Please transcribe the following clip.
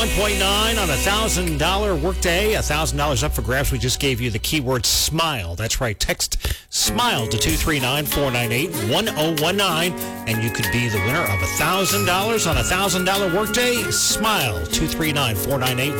101.9 on $1,000 workday. $1,000 up for grabs. We just gave you the keyword smile. That's right. Text SMILE to 239-498-1019, and you could be the winner of $1,000 on $1,000 workday. SMILE, 239-498-1019.